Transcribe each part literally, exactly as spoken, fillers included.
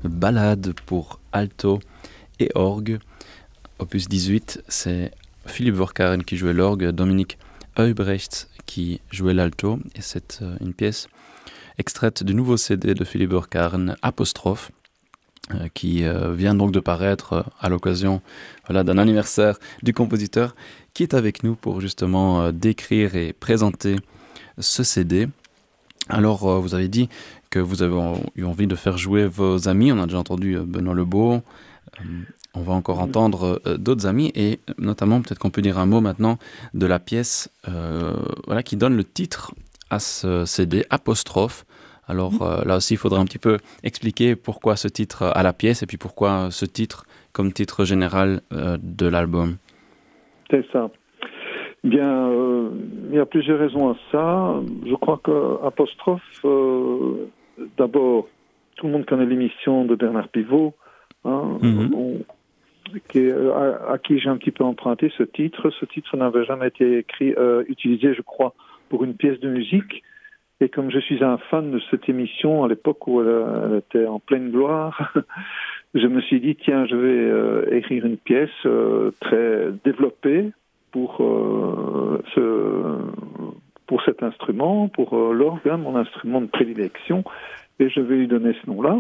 ballade pour alto et orgue. Opus dix-huit, c'est Philippe Vorkaren qui jouait l'orgue, Dominique Heubrechts qui jouait l'alto. Et c'est euh, une pièce extraite du nouveau C D de Philippe Vorkaren, Apostrophe, euh, qui euh, vient donc de paraître euh, à l'occasion voilà, d'un anniversaire du compositeur, qui est avec nous pour justement euh, décrire et présenter ce C D. Alors, euh, vous avez dit que vous avez eu envie de faire jouer vos amis. On a déjà entendu euh, Benoît Lebeau. Euh, on va encore entendre euh, d'autres amis. Et notamment, peut-être qu'on peut dire un mot maintenant de la pièce euh, voilà, qui donne le titre à ce C D, Apostrophe. Alors euh, là aussi, il faudra un petit peu expliquer pourquoi ce titre à la pièce et puis pourquoi ce titre comme titre général euh, de l'album. C'est ça. Bien, euh, il y a plusieurs raisons à ça. Je crois que Apostrophe, euh, d'abord, tout le monde connaît l'émission de Bernard Pivot, hein, mm-hmm. on, qui est, à, à qui j'ai un petit peu emprunté ce titre. Ce titre n'avait jamais été écrit, euh, utilisé, je crois, pour une pièce de musique. Et comme je suis un fan de cette émission, à l'époque où elle, elle était en pleine gloire, je me suis dit, tiens, je vais euh, écrire une pièce euh, très développée pour, euh, ce, pour cet instrument, pour euh, l'orgue, mon instrument de prédilection, et je vais lui donner ce nom-là.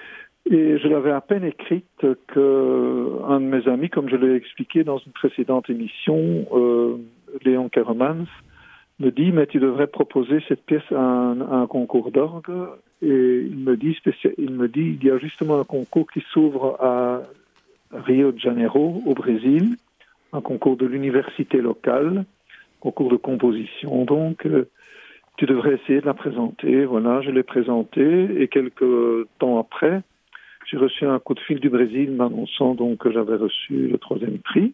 Et je l'avais à peine écrite qu'un de mes amis, comme je l'ai expliqué dans une précédente émission, euh, Léon Keremans, me dit, mais tu devrais proposer cette pièce à un, à un concours d'orgue. Et il me dit, spécial, il me dit, il y a justement un concours qui s'ouvre à Rio de Janeiro, au Brésil, un concours de l'université locale, concours de composition. Donc, euh, tu devrais essayer de la présenter. Voilà, je l'ai présentée. Et quelques temps après, j'ai reçu un coup de fil du Brésil m'annonçant donc que j'avais reçu le troisième prix.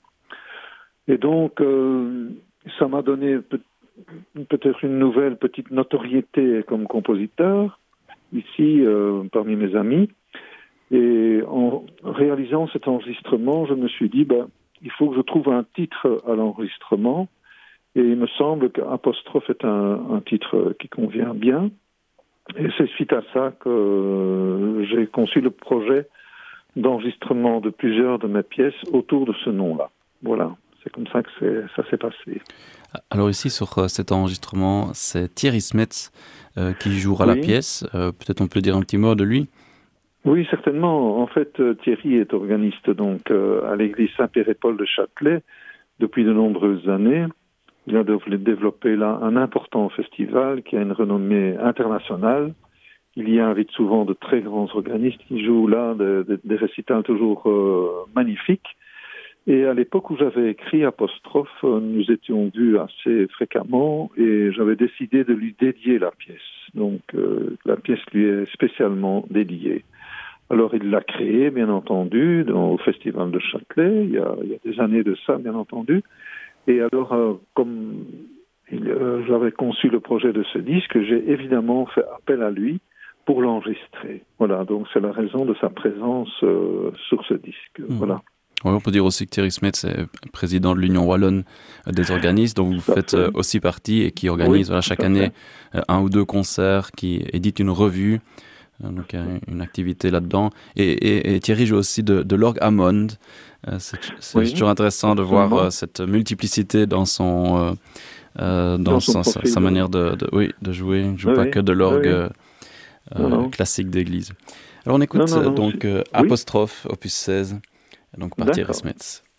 Et donc, euh, ça m'a donné peut- peut-être une nouvelle petite notoriété comme compositeur, ici, euh, parmi mes amis. Et en réalisant cet enregistrement, je me suis dit, ben, il faut que je trouve un titre à l'enregistrement. Et il me semble qu'Apostrophe est un, un titre qui convient bien. Et c'est suite à ça que j'ai conçu le projet d'enregistrement de plusieurs de mes pièces autour de ce nom-là. Voilà, c'est comme ça que c'est, ça s'est passé. Alors ici, sur euh, cet enregistrement, c'est Thierry Smets euh, qui jouera oui. la pièce. Euh, peut-être on peut dire un petit mot de lui. Oui, certainement. En fait, euh, Thierry est organiste donc euh, à l'église Saint-Pierre et Paul de Châtelet depuis de nombreuses années. Il a développé là un important festival qui a une renommée internationale. Il y invite souvent de très grands organistes qui jouent là de, de, des récitals toujours euh, magnifiques. Et à l'époque où j'avais écrit Apostrophe, nous étions vus assez fréquemment et j'avais décidé de lui dédier la pièce. Donc euh, la pièce lui est spécialement dédiée. Alors il l'a créée, bien entendu, dans, au Festival de Châtelet, il y, a, il y a des années de ça, bien entendu. Et alors, euh, comme il, euh, j'avais conçu le projet de ce disque, j'ai évidemment fait appel à lui pour l'enregistrer. Voilà, donc c'est la raison de sa présence euh, sur ce disque. Mmh. Voilà. Oui, on peut dire aussi que Thierry Smets est président de l'Union Wallonne des organistes, dont vous faites fait. aussi partie et qui organise oui, voilà, chaque année fait. un ou deux concerts, qui édite une revue. Donc il y a une activité là-dedans. Et, et, et Thierry joue aussi de, de l'orgue Hammond. C'est, c'est oui, toujours intéressant de voir euh, cette multiplicité dans son, euh, euh, dans, dans son sa, sa manière de, de, oui, de jouer. Il ne joue oui, pas oui. que de l'orgue oui. euh, non, non. classique d'église. Alors on écoute non, non, non, donc euh, Apostrophe, oui. opus seize, donc par Thierry Smets.